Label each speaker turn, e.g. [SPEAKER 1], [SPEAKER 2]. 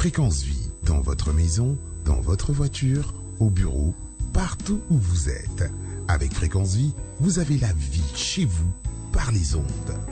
[SPEAKER 1] Fréquence Vie, dans votre maison, dans votre voiture, au bureau, partout où vous êtes. Avec Fréquence Vie, vous avez la vie chez vous par les ondes.